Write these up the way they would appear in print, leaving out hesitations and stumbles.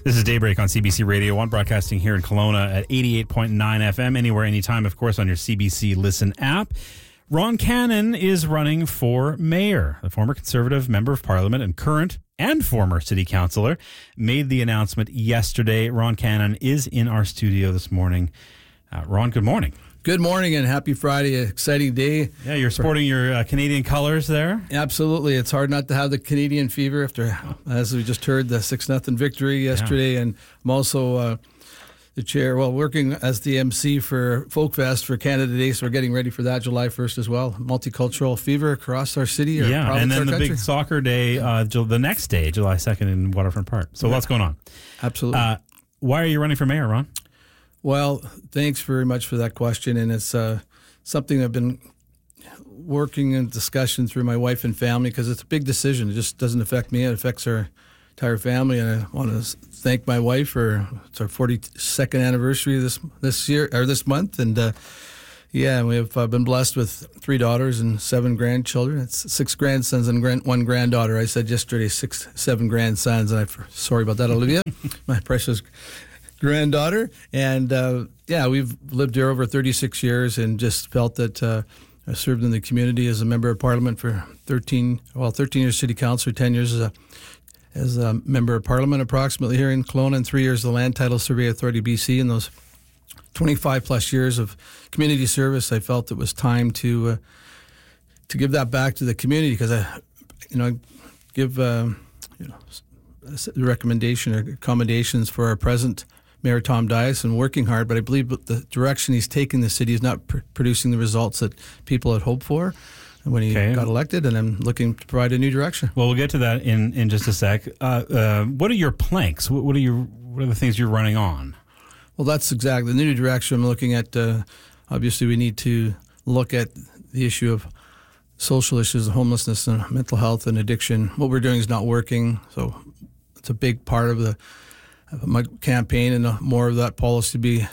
This is Daybreak on CBC Radio 1, broadcasting here in Kelowna at 88.9 FM, anywhere, anytime, of course, on your CBC Listen app. Ron Cannon is running for mayor. The former Conservative Member of Parliament and current and former city councillor made the announcement yesterday. Ron Cannon is in our studio this morning. Ron, good morning. Good morning and happy Friday. Exciting day. Yeah, you're sporting your Canadian colors there. Absolutely. It's hard not to have the Canadian fever after, as we just heard, the 6-0 victory yesterday. Yeah. And I'm also the chair, working as the MC for Folk Fest for Canada Day, so we're getting ready for that July 1st as well. Multicultural fever across our city. Yeah, and then the big soccer day, the next day, July 2nd in Waterfront Park. So lots going on. Absolutely. Why are you running for mayor, Ron? Well, thanks very much for that question, and it's something I've been working in discussion through my wife and family because it's a big decision. It just doesn't affect me; it affects our entire family. And I want to thank my wife for it's our 42nd anniversary this year or this month, and we have been blessed with 3 daughters and 7 grandchildren. It's 6 grandsons and 1 granddaughter. I said yesterday 7 grandsons, and I'm sorry about that, Olivia, my precious granddaughter. And we've lived here over 36 years and just felt that I served in the community as a member of parliament for 13 years city councilor, 10 years as a member of parliament approximately here in Kelowna, and 3 years the Land Title Survey Authority BC. In those 25 plus years of community service, I felt it was time to give that back to the community because I give recommendation or accommodations for our present Mayor Tom Dyson working hard, but I believe the direction he's taking the city is not producing the results that people had hoped for when he got elected, and I'm looking to provide a new direction. Well, we'll get to that in just a sec. What are your planks? What are the things you're running on? Well, that's exactly the new direction I'm looking at. Obviously, we need to look at the issue of social issues, homelessness, and mental health and addiction. What we're doing is not working, so it's a big part of my campaign, and more of that policy be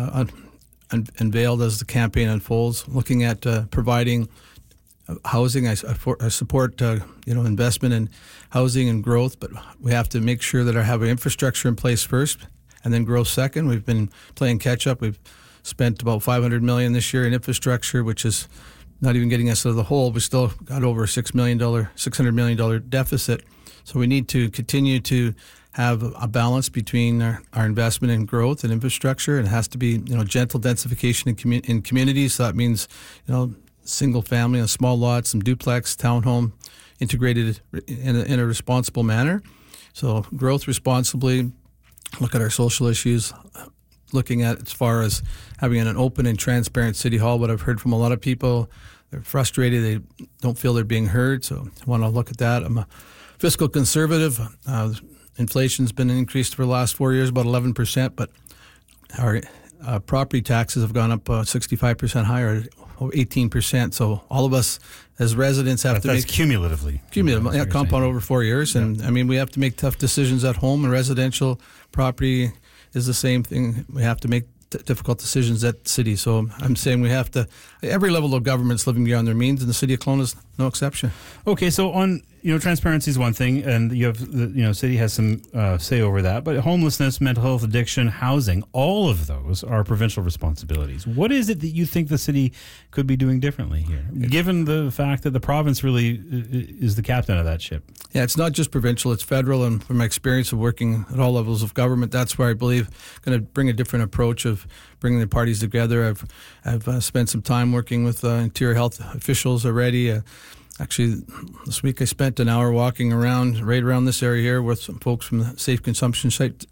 unveiled as the campaign unfolds. Looking at providing housing, I support investment in housing and growth, but we have to make sure that I have an infrastructure in place first, and then growth second. We've been playing catch up. We've spent about $500 million this year in infrastructure, which is not even getting us out of the hole. We still got over a $600 million deficit. So we need to continue to have a balance between our investment in growth and infrastructure. It has to be, gentle densification in communities. So that means, single family and small lots, some duplex, townhome, integrated in a responsible manner. So growth responsibly, look at our social issues, looking at as far as having an open and transparent city hall. What I've heard from a lot of people, they're frustrated. They don't feel they're being heard. So I want to look at that. I'm a fiscal conservative. Inflation's been increased for the last 4 years, about 11%, but our property taxes have gone up 65% higher, 18%. So all of us as residents have to make... That's cumulatively. Compound over 4 years. Yeah. And we have to make tough decisions at home, and residential property is the same thing. We have to make difficult decisions at the city. So I'm saying we have to... Every level of government's living beyond their means, and the city of Kelowna is no exception. Okay, so on... transparency is one thing, and you have city has some say over that. But homelessness, mental health, addiction, housing, all of those are provincial responsibilities. What is it that you think the city could be doing differently here, given the fact that the province really is the captain of that ship? Yeah, it's not just provincial; it's federal. And from my experience of working at all levels of government, that's where I believe going to bring a different approach of bringing the parties together. I've spent some time working with interior health officials already. Actually, this week I spent an hour walking right around this area here with some folks from the Safe Consumption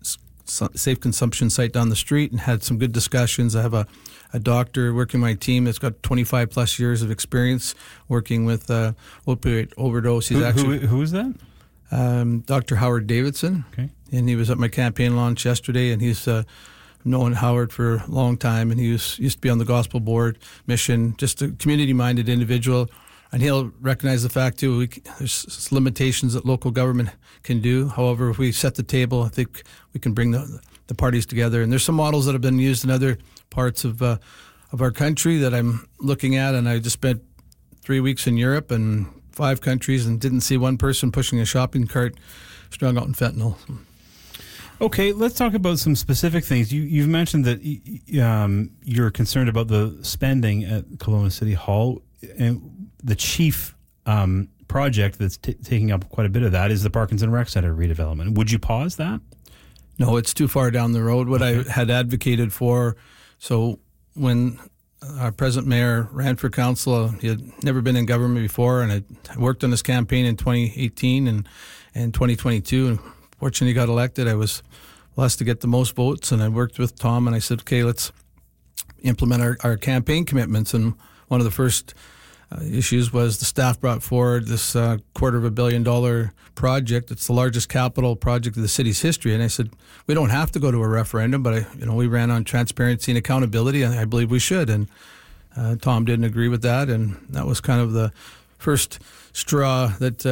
site down the street, and had some good discussions. I have a doctor working my team that's got 25 plus years of experience working with opioid overdose. Who is that? Dr. Howard Davidson. Okay. And he was at my campaign launch yesterday, and he's known Howard for a long time, and he used to be on the Gospel Board mission, just a community-minded individual. And he'll recognize the fact, too, there's limitations that local government can do. However, if we set the table, I think we can bring the parties together. And there's some models that have been used in other parts of our country that I'm looking at. And I just spent 3 weeks in Europe and 5 countries and didn't see one person pushing a shopping cart strung out in fentanyl. Okay, let's talk about some specific things. You've mentioned that you're concerned about the spending at Kelowna City Hall, and the chief project that's taking up quite a bit of that is the Parkinson Rec Center redevelopment. Would you pause that? No, it's too far down the road. What I had advocated for, so when our present mayor ran for council, he had never been in government before, and I worked on this campaign in 2018 and 2022, and fortunately got elected. I was blessed to get the most votes, and I worked with Tom, and I said, okay, let's implement our campaign commitments. And one of the first issues was the staff brought forward this $250 million project. It's the largest capital project of the city's history. And I said, we don't have to go to a referendum, but we ran on transparency and accountability, and I believe we should. And Tom didn't agree with that, and that was kind of the first straw that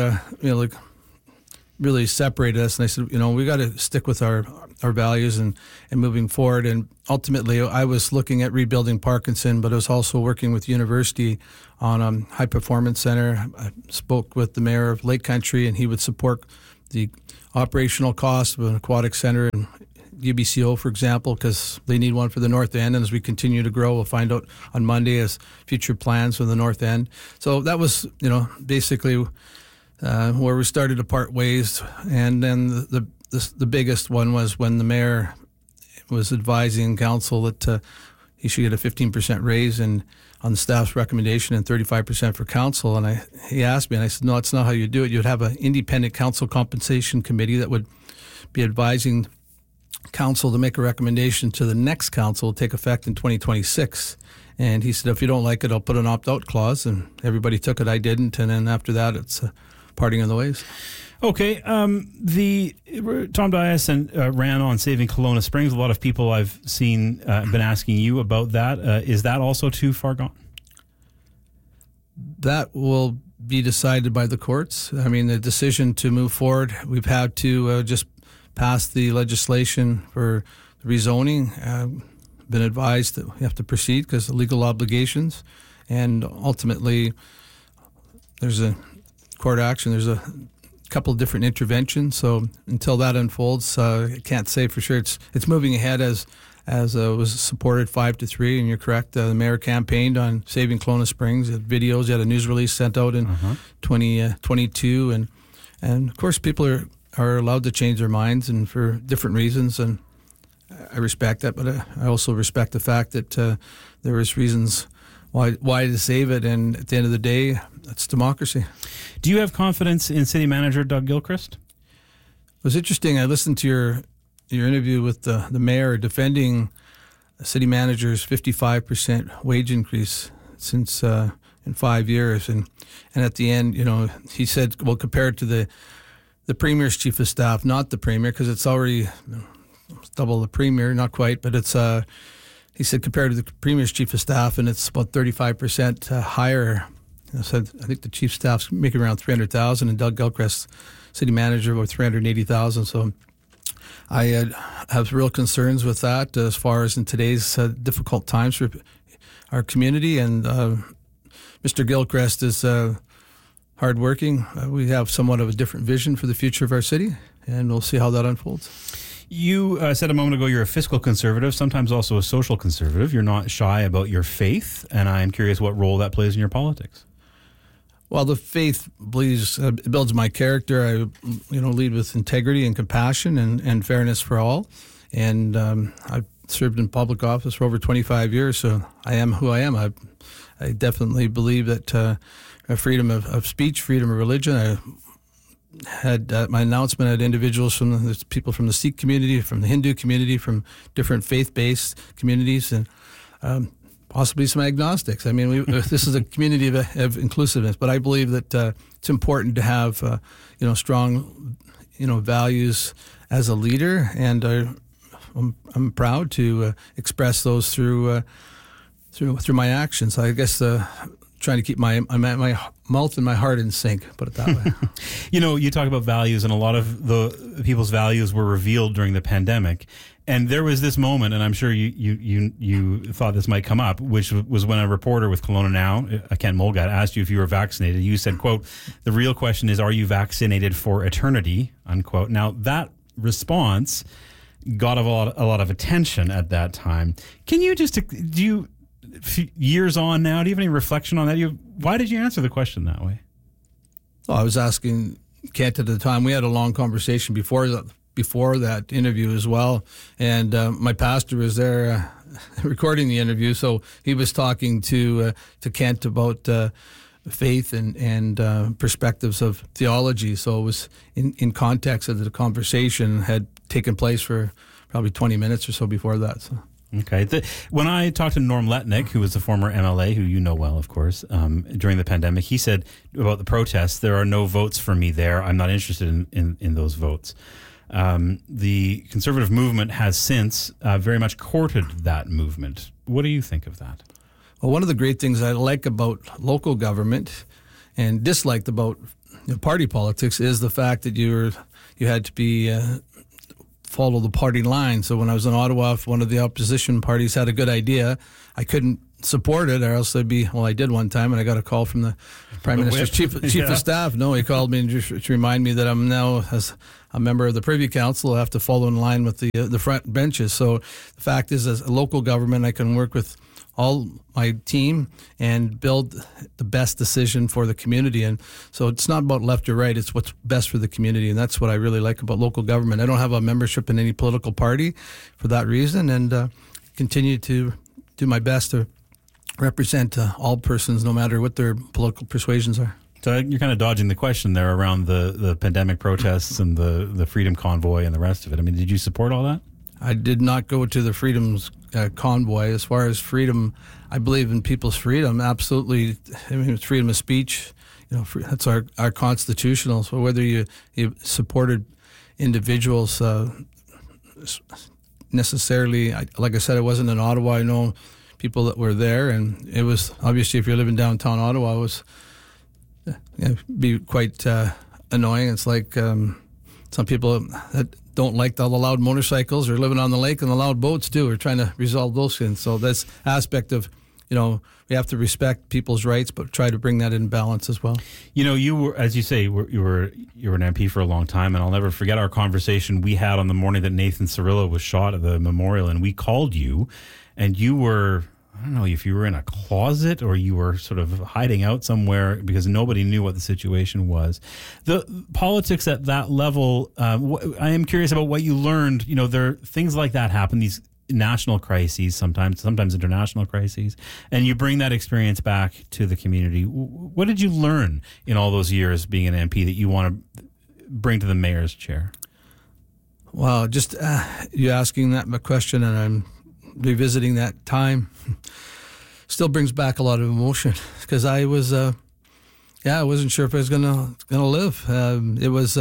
really separated us. And I said, we got to stick with our values and moving forward. And ultimately, I was looking at rebuilding Parkinson, but I was also working with the university on a high performance center. I spoke with the mayor of Lake Country, and he would support the operational costs of an aquatic center in UBCO, for example, because they need one for the North End. And as we continue to grow, we'll find out on Monday as future plans for the North End. So that was, basically where we started to part ways. And then the biggest one was when the mayor was advising council that he should get a 15% raise on the staff's recommendation and 35% for council. And he asked me, and I said, no, that's not how you do it. You'd have an independent council compensation committee that would be advising council to make a recommendation to the next council to take effect in 2026. And he said, if you don't like it, I'll put an opt-out clause. And everybody took it. I didn't. And then after that, it's parting of the ways. Okay. The Tom Dias ran on Saving Kelowna Springs. A lot of people I've seen been asking you about that. Is that also too far gone? That will be decided by the courts. I mean, the decision to move forward, we've had to just pass the legislation for rezoning. Been advised that we have to proceed because of legal obligations. And ultimately, there's a court action. There's a couple of different interventions. So until that unfolds, I can't say for sure. It's moving ahead as was supported 5-3. And you're correct. The mayor campaigned on Saving Kelowna Springs. He had videos. He had a news release sent out in 2022. And of course, people are allowed to change their minds and for different reasons. And I respect that, but I also respect the fact that there was reasons why to save it. And at the end of the day, that's democracy. Do you have confidence in City Manager Doug Gilchrist? It was interesting. I listened to your interview with the mayor defending the city manager's 55% wage increase since in 5 years. And at the end, he said, well, compared to the Premier's chief of staff, not the Premier, because it's already double the Premier, not quite, but it's he said compared to the Premier's chief of staff, and it's about 35% higher. I said I think the chief staff's making around $300,000, and Doug Gilchrist, city manager, about $380,000. So I have real concerns with that as far as in today's difficult times for our community. And Mr. Gilchrist is hardworking. We have somewhat of a different vision for the future of our city, and we'll see how that unfolds. You said a moment ago you're a fiscal conservative, sometimes also a social conservative. You're not shy about your faith, and I'm curious what role that plays in your politics. Well, the faith builds my character. I lead with integrity and compassion and fairness for all. And I've served in public office for over 25 years, so I am who I am. I definitely believe that freedom of speech, freedom of religion. I had my announcement had individuals from people from the Sikh community, from the Hindu community, from different faith-based communities, and possibly some agnostics. I mean, this is a community of inclusiveness, but I believe that it's important to have strong values as a leader, and I'm proud to express those through my actions. I guess trying to keep my mouth and my heart in sync, put it that way. You talk about values, and a lot of the people's values were revealed during the pandemic. And there was this moment, and I'm sure you thought this might come up, which was when a reporter with Kelowna Now, Ken Mulgat, asked you if you were vaccinated. You said, quote, "The real question is, are you vaccinated for eternity?" Unquote. Now, that response got a lot of attention at that time. Can you just, years on now, do you have any reflection on that? Why did you answer the question that way? Well, I was asking Kent at the time. We had a long conversation before that interview as well, and my pastor was there recording the interview, so he was talking to Kent about faith and perspectives of theology. So it was in context of the conversation had taken place for probably 20 minutes or so before that. So. Okay. When I talked to Norm Letnick, who was the former MLA, who you know well, of course, during the pandemic, he said about the protests, there are no votes for me there. I'm not interested in those votes. The conservative movement has since very much courted that movement. What do you think of that? Well, one of the great things I like about local government and disliked about party politics is the fact that you had to be follow the party line. So when I was in Ottawa, if one of the opposition parties had a good idea, I couldn't support it, or else I did one time, and I got a call from the Prime Minister's chief of staff. No, he called me and just to remind me that I'm now, as a member of the Privy Council, I have to follow in line with the front benches. So the fact is, as a local government, I can work with all my team and build the best decision for the community. And so it's not about left or right, it's what's best for the community. And that's what I really like about local government. I don't have a membership in any political party for that reason, and continue to do my best to represent all persons, no matter what their political persuasions are. So you're kind of dodging the question there around the pandemic protests and the Freedom Convoy and the rest of it. I mean, did you support all that? I did not go to the Freedom's convoy. As far as freedom, I believe in people's freedom. Absolutely. I mean, it's freedom of speech. That's our constitutional. So whether you supported individuals necessarily, like I said, I wasn't in Ottawa. I know people that were there, and it was obviously, if you're living downtown Ottawa, it was be quite annoying. It's like some people that don't like all the loud motorcycles or living on the lake and the loud boats too. We're trying to resolve those things. So this aspect of, we have to respect people's rights, but try to bring that in balance as well. You were, as you say, you were an MP for a long time, and I'll never forget our conversation we had on the morning that Nathan Cirillo was shot at the memorial, and we called you, and you were, I don't know if you were in a closet or you were sort of hiding out somewhere because nobody knew what the situation was. The politics at that level, I am curious about what you learned. There things like that happen, these national crises, sometimes international crises, and you bring that experience back to the community. What did you learn in all those years being an MP that you want to bring to the mayor's chair? Well, just you asking that question, and I'm revisiting that time, still brings back a lot of emotion, because I was I wasn't sure if I was gonna live. It was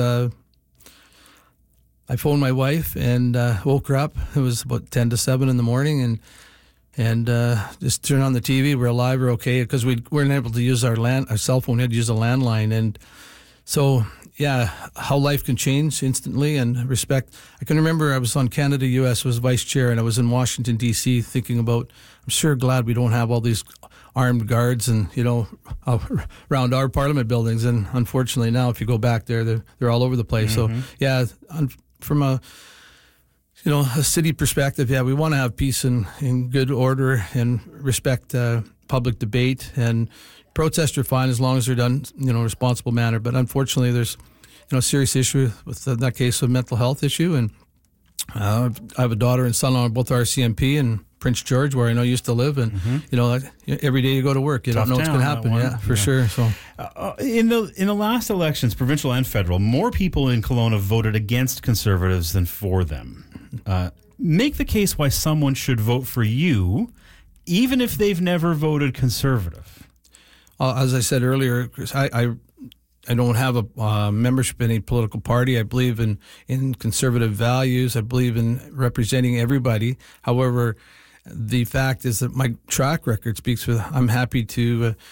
I phoned my wife and woke her up. It was about 10 to 7 in the morning, and just turned on the TV. We're alive, we're okay, because we weren't able to use our cell phone. We had to use a landline. And so, how life can change instantly, and respect. I can remember I was on Canada US, was vice chair, and I was in Washington, D.C. thinking about, I'm sure glad we don't have all these armed guards and, around our parliament buildings. And unfortunately now, if you go back there, they're all over the place. Mm-hmm. So, from a city perspective, we want to have peace and good order and respect public debate, and protests are fine as long as they're done in a responsible manner. But unfortunately, there's a serious issue with that case of mental health issue, and I have a daughter and son on both RCMP and Prince George, where I know used to live, and every day you go to work, you don't know what's going to happen. For sure. So, in the last elections, provincial and federal, more people in Kelowna voted against Conservatives than for them. Make the case why someone should vote for you, even if they've never voted Conservative. As I said earlier, Chris, I don't have a membership in any political party. I believe in conservative values. I believe in representing everybody. However, the fact is that my track record speaks for. I'm happy to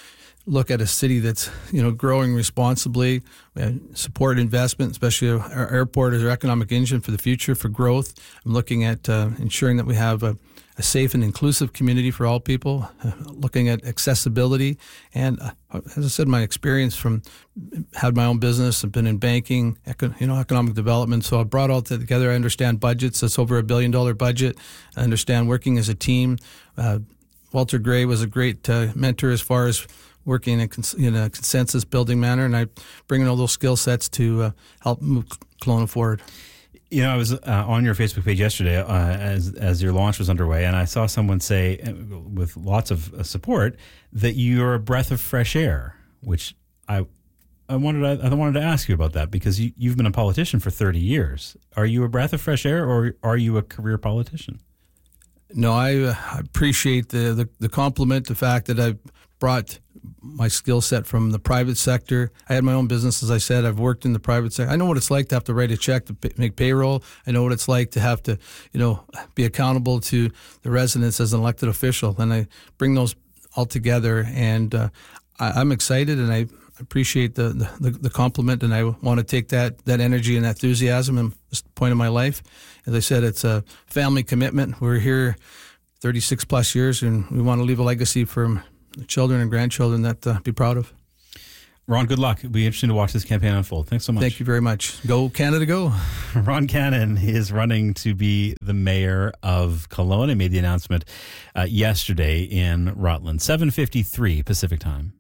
look at a city that's, growing responsibly, support investment, especially our airport as our economic engine for the future, for growth. I'm looking at ensuring that we have a safe and inclusive community for all people, looking at accessibility. And as I said, my experience had my own business. I've been in banking, economic development. So I brought all that together. I understand budgets. That's over $1 billion budget. I understand working as a team. Walter Gray was a great mentor as far as working in a consensus building manner. And I bring in all those skill sets to help move Kelowna forward. I was on your Facebook page yesterday as your launch was underway, and I saw someone say, with lots of support, that you're a breath of fresh air, which I wanted to ask you about that, because you've been a politician for 30 years. Are you a breath of fresh air, or are you a career politician? No, I appreciate the compliment, the fact that I've brought my skill set from the private sector. I had my own business, as I said. I've worked in the private sector. I know what it's like to have to write a check to make payroll. I know what it's like to have to, be accountable to the residents as an elected official. And I bring those all together, and I'm excited, and I appreciate the compliment, and I want to take that energy and enthusiasm at this point in my life. As I said, it's a family commitment. We're here 36 plus years, and we want to leave a legacy for children and grandchildren that be proud of. Ron, good luck. It'll be interesting to watch this campaign unfold. Thanks so much. Thank you very much. Go Canada, go. Ron Cannon is running to be the mayor of Kelowna. He made the announcement yesterday in Rutland, 7:53 Pacific time.